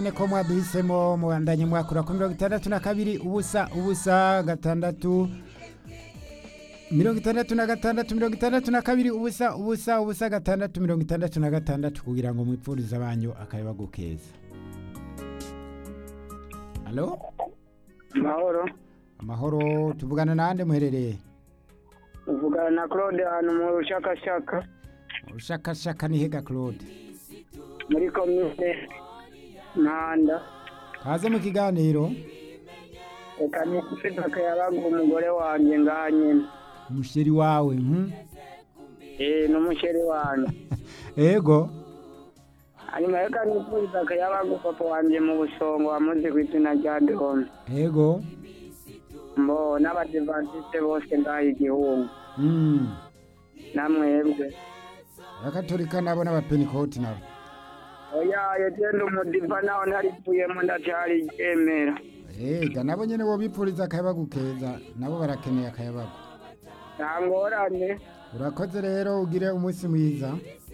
ko mwaduhisemo mubandanye mwakura ku 62 ubusa ubusa gatandatu 66 ubusa ubusa ubusa gatandatu 66 kugira ngo mwipfurize abanyu akayabago keza. Allo? Mahoro. Amahoro, tuvugana nande muherereye? Uvugana na Claude hano mu Rushakashaka. Rushakashaka ni hega Claude? Muri komine Ntanda. Kaze mu kiganiro. Reka nifite akayabago umugore wanjye nganye. Umusheri wawe, n'umusheri wanjye. Ego. Hanyuma reka nifite akayabago papa wanjye mu Busongo wamuzi ku izina rya Dome. Ego. Mbo n'abadivantiste bose ngaho igihungu. Namwebwe. Abakatolika nabo n'abapentekote nabo. Oya yegenda umudiva naho naripfuyemo ndacyari ryemera. Ega nabo nyene bo bipfuriza akayabago keza nabo barakeneye akayabago. Ntangorane. Urakoze rero ugire umunsi mwiza.